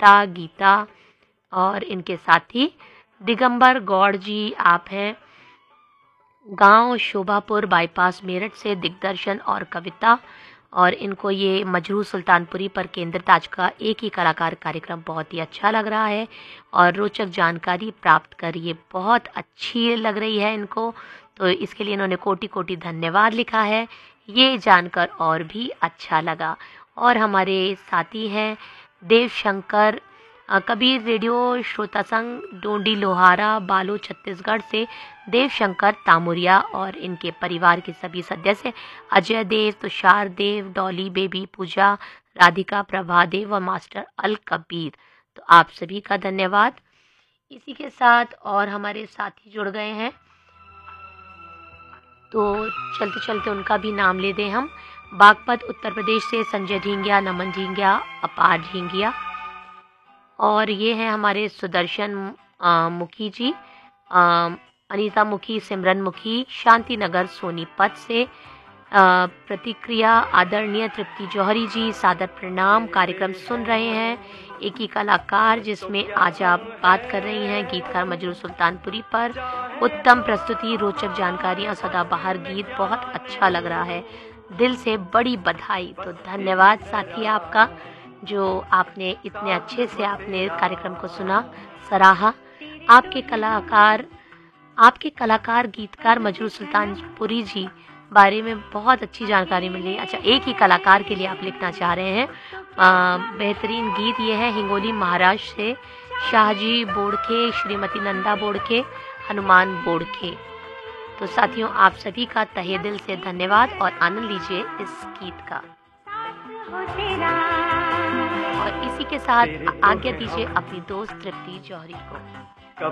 कविता, गीता और इनके साथी दिगंबर गौड़ जी आप हैं। गांव शोभापुर बाईपास मेरठ से दिग्दर्शन और कविता, और इनको ये मजरू सुल्तानपुरी पर केंद्रित आज का एक ही कलाकार कार्यक्रम बहुत ही अच्छा लग रहा है और रोचक जानकारी प्राप्त कर ये बहुत अच्छी लग रही है इनको, तो इसके लिए इन्होंने कोटि कोटि धन्यवाद लिखा है। ये जानकर और भी अच्छा लगा। और हमारे साथी हैं देवशंकर कबीर रेडियो श्रोता संघ डोंडी लोहारा बालो छत्तीसगढ़ से देवशंकर तामुरिया और इनके परिवार के सभी सदस्य अजय देव, तुषार देव, डॉली बेबी, पूजा, राधिका, प्रभा देव और मास्टर अल कबीर, तो आप सभी का धन्यवाद। इसी के साथ और हमारे साथी जुड़ गए हैं, तो चलते चलते उनका भी नाम ले दें हम। बागपत उत्तर प्रदेश से संजय झींगिया, नमन झींगिया, अपार झींगिया, और ये हैं हमारे सुदर्शन मुखी जी, अनीता मुखी, सिमरन मुखी, शांति नगर सोनीपत से। प्रतिक्रिया आदरणीय तृप्ति जौहरी जी, सादर प्रणाम। कार्यक्रम सुन रहे हैं एक ही कलाकार जिसमें आज आप बात कर रही हैं गीतकार मजरू सुल्तानपुरी पर। उत्तम प्रस्तुति, रोचक जानकारियाँ, सदाबहार गीत बहुत अच्छा लग रहा है, दिल से बड़ी बधाई। तो धन्यवाद साथी आपका, जो आपने इतने अच्छे से आपने कार्यक्रम को सुना, सराहा। आपके कलाकार गीतकार मजरू सुल्तानपुरी जी बारे में बहुत अच्छी जानकारी मिली। अच्छा, एक ही कलाकार के लिए आप लिखना चाह रहे हैं। बेहतरीन गीत ये है हिंगोली महाराष्ट्र से शाहजी बोड़खे, श्रीमती नंदा बोड़खे, हनुमान बोड़खे। तो साथियों, आप सभी का तहे दिल से धन्यवाद और आनंद लीजिए इस गीत का। और इसी के साथ आज्ञा दीजिए अपनी दोस्त तृप्ति जौहरी को।